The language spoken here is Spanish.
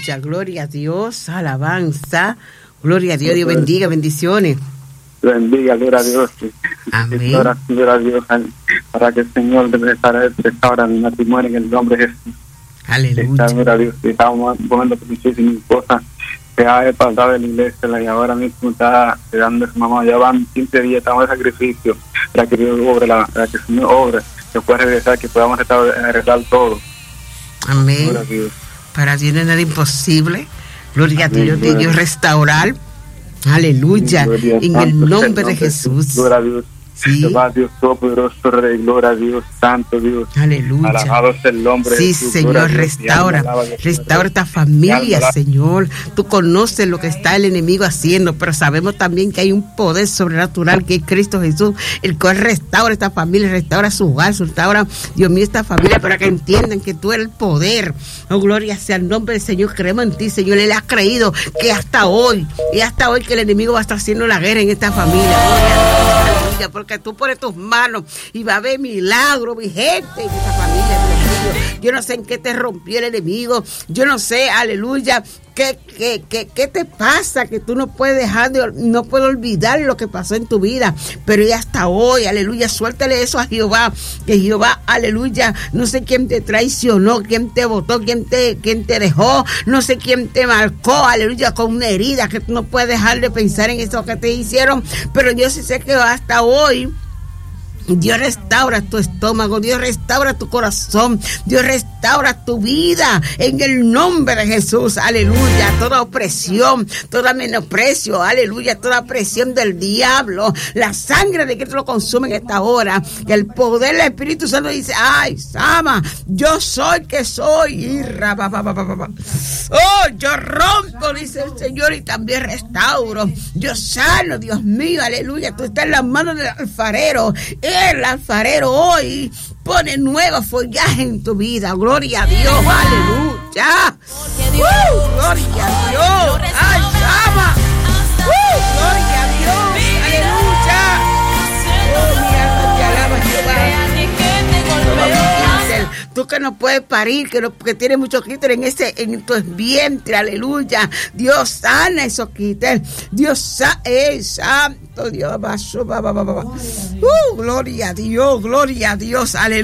Aleluya, gloria a Dios, alabanza, gloria a Dios, Dios bendiga, bendiciones. Bendiga, gloria a Dios. Amén. Gloria a Dios, para que el Señor restaure mi matrimonio en el nombre de Jesús. Aleluya. Gloria a Dios. Estamos poniendo muchísimas cosas que ha pasado en la iglesia y ahora mismo está quedando su mamá. Ya van 15 días, estamos de sacrificio para que Dios obre, para que el Señor obre, que pueda regresar, que podamos arreglar todo. Amén. Gloria a Dios. Para Dios no es nada imposible. Gloria a Dios, de Dios restaurar. Aleluya. En el nombre de Jesús. Gloria a Dios. Sí. Jehová Dios Todopoderoso, Rey, gloria a Dios, Santo Dios. Aleluya. Alabado sea el nombre de Jesús. Sí, Señor, restaura esta familia, Señor. Tú conoces lo que está el enemigo haciendo, pero sabemos también que hay un poder sobrenatural que es Cristo Jesús, el cual restaura esta familia, restaura su hogar, restaura, Dios mío, esta familia, para que entiendan que tú eres el poder. Oh, gloria sea el nombre del Señor. Creemos en ti, Señor. Él ha creído que hasta hoy que el enemigo va a estar haciendo la guerra en esta familia. Gloria, porque tú pones tus manos y va a haber milagros vigentes en esta familia, Dios mío. Yo no sé en qué te rompió el enemigo, yo no sé, aleluya, ¿qué te pasa? Que tú no puedes no puedes olvidar lo que pasó en tu vida, pero ya hasta hoy, aleluya, suéltale eso a Jehová, que Jehová, aleluya, no sé quién te traicionó, quién te botó, quién te dejó, no sé quién te marcó, aleluya, con una herida que tú no puedes dejar de pensar en eso que te hicieron, pero yo sí sé que hasta hoy Dios restaura tu estómago, Dios restaura tu corazón, Dios restaura tu vida en el nombre de Jesús, aleluya. Toda opresión, toda menosprecio, aleluya, toda presión del diablo, la sangre de Cristo lo consume en esta hora, que el poder del Espíritu Santo dice, ay, Sama, yo soy que soy, y oh, yo rompo, dice el Señor, y también restauro, yo sano, Dios mío, aleluya. Tú estás en las manos del alfarero. El alfarero hoy pone nuevo follaje en tu vida. Gloria a Dios, aleluya. Gloria a Dios. Ay, llama. Gloria a Dios, aleluya. Oh, mi alma te alaba, Jehová. Tú que no puedes parir, que tienes muchos quíteres en tu vientre, aleluya. Dios sana esos quíteres. Dios es santo, Dios. Gloria a Dios, aleluya.